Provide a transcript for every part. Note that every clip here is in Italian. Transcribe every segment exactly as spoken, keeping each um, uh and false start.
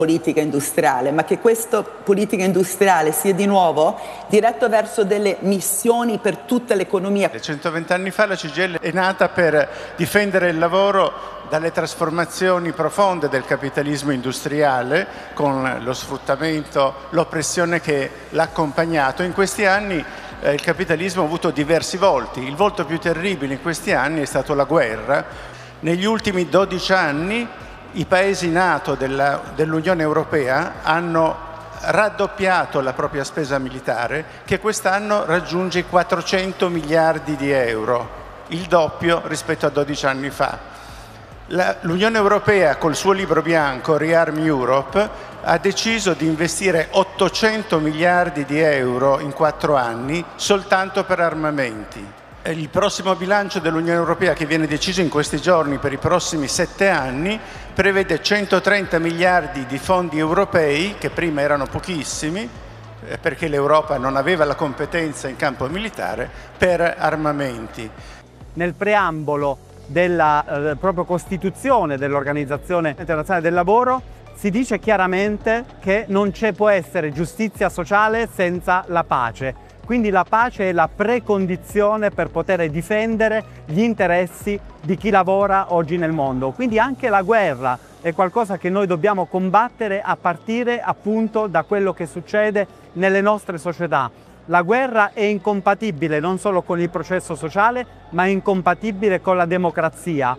politica industriale, ma che questa politica industriale sia di nuovo diretto verso delle missioni per tutta l'economia. centoventi anni fa la C G I L è nata per difendere il lavoro dalle trasformazioni profonde del capitalismo industriale, con lo sfruttamento, l'oppressione che l'ha accompagnato. In questi anni eh, il capitalismo ha avuto diversi volti. Il volto più terribile in questi anni è stato la guerra. Negli ultimi dodici anni i paesi NATO dell'Unione Europea hanno raddoppiato la propria spesa militare, che quest'anno raggiunge i quattrocento miliardi di euro, il doppio rispetto a dodici anni fa. L'Unione Europea, col suo libro bianco Rearm Europe, ha deciso di investire ottocento miliardi di euro in quattro anni soltanto per armamenti. Il prossimo bilancio dell'Unione Europea, che viene deciso in questi giorni per i prossimi sette anni, prevede centotrenta miliardi di fondi europei, che prima erano pochissimi, perché l'Europa non aveva la competenza in campo militare, per armamenti. Nel preambolo della eh, propria Costituzione dell'Organizzazione Internazionale del Lavoro si dice chiaramente che non ci può essere giustizia sociale senza la pace. Quindi la pace è la precondizione per poter difendere gli interessi di chi lavora oggi nel mondo. Quindi anche la guerra è qualcosa che noi dobbiamo combattere a partire appunto da quello che succede nelle nostre società. La guerra è incompatibile non solo con il processo sociale, ma è incompatibile con la democrazia.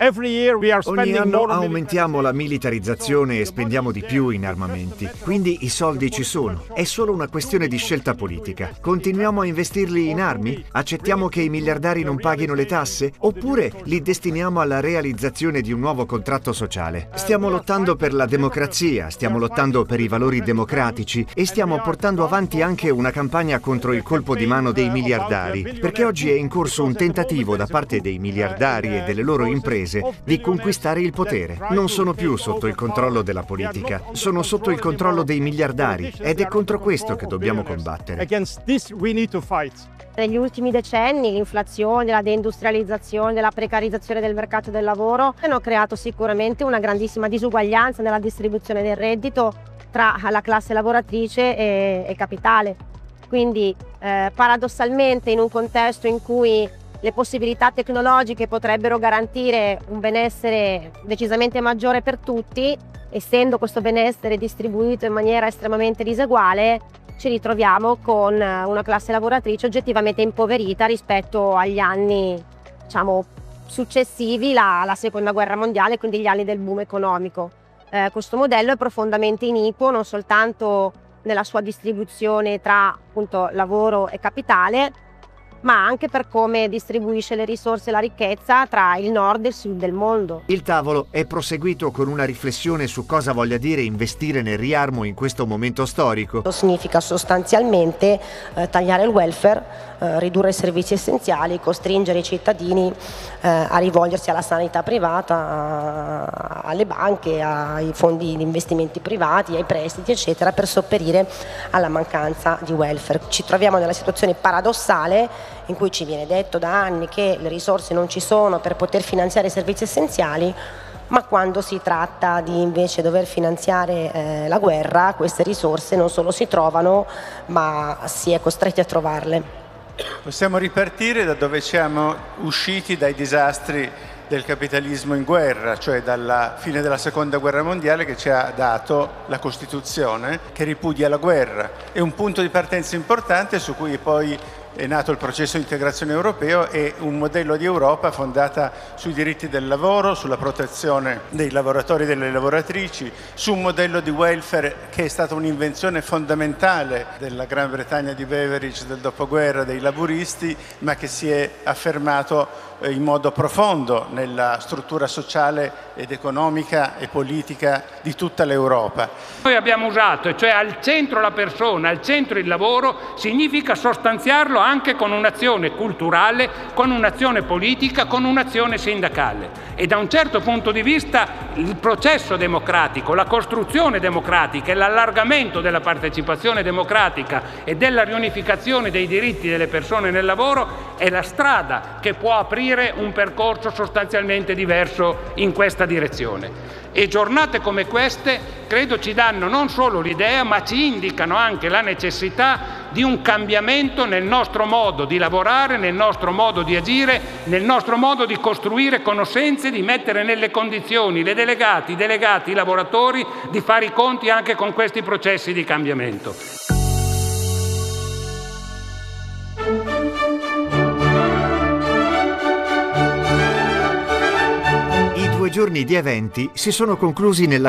Ogni anno aumentiamo la militarizzazione e spendiamo di più in armamenti, quindi i soldi ci sono. È solo una questione di scelta politica. Continuiamo a investirli in armi? Accettiamo che i miliardari non paghino le tasse? Oppure li destiniamo alla realizzazione di un nuovo contratto sociale? Stiamo lottando per la democrazia, stiamo lottando per i valori democratici e stiamo portando avanti anche una campagna contro il colpo di mano dei miliardari, perché oggi è in corso un tentativo da parte dei miliardari e delle loro imprese di conquistare il potere. Non sono più sotto il controllo della politica, sono sotto il controllo dei miliardari ed è contro questo che dobbiamo combattere. Negli ultimi decenni l'inflazione, la deindustrializzazione, la precarizzazione del mercato del lavoro hanno creato sicuramente una grandissima disuguaglianza nella distribuzione del reddito tra la classe lavoratrice e, e capitale. Quindi eh, paradossalmente, in un contesto in cui le possibilità tecnologiche potrebbero garantire un benessere decisamente maggiore per tutti, essendo questo benessere distribuito in maniera estremamente diseguale, ci ritroviamo con una classe lavoratrice oggettivamente impoverita rispetto agli anni, diciamo, successivi alla seconda guerra mondiale, quindi gli anni del boom economico. Eh, questo modello è profondamente iniquo non soltanto nella sua distribuzione tra appunto lavoro e capitale, ma anche per come distribuisce le risorse e la ricchezza tra il nord e il sud del mondo. Il tavolo è proseguito con una riflessione su cosa voglia dire investire nel riarmo in questo momento storico. Significa sostanzialmente eh, tagliare il welfare, eh, ridurre i servizi essenziali, costringere i cittadini eh, a rivolgersi alla sanità privata, a, alle banche, ai fondi di investimenti privati, ai prestiti, eccetera, per sopperire alla mancanza di welfare. Ci troviamo nella situazione paradossale in cui ci viene detto da anni che le risorse non ci sono per poter finanziare i servizi essenziali, ma quando si tratta di invece dover finanziare eh, la guerra, queste risorse non solo si trovano, ma si è costretti a trovarle. Possiamo ripartire da dove siamo usciti dai disastri del capitalismo in guerra, cioè dalla fine della seconda guerra mondiale, che ci ha dato la Costituzione che ripudia la guerra. È un punto di partenza importante su cui poi è nato il processo di integrazione europeo e un modello di Europa fondata sui diritti del lavoro, sulla protezione dei lavoratori e delle lavoratrici, su un modello di welfare che è stata un'invenzione fondamentale della Gran Bretagna di Beveridge del dopoguerra, dei laburisti, ma che si è affermato in modo profondo nella struttura sociale ed economica e politica di tutta l'Europa. Noi abbiamo usato, cioè al centro la persona, al centro il lavoro, significa sostanziarlo anche con un'azione culturale, con un'azione politica, con un'azione sindacale. E da un certo punto di vista il processo democratico, la costruzione democratica e l'allargamento della partecipazione democratica e della riunificazione dei diritti delle persone nel lavoro è la strada che può aprire un percorso sostanzialmente diverso in questa direzione. E giornate come queste credo ci danno non solo l'idea, ma ci indicano anche la necessità di un cambiamento nel nostro modo di lavorare, nel nostro modo di agire, nel nostro modo di costruire conoscenze, di mettere nelle condizioni le delegati, i delegati, i lavoratori di fare i conti anche con questi processi di cambiamento. I due giorni di eventi si sono conclusi nella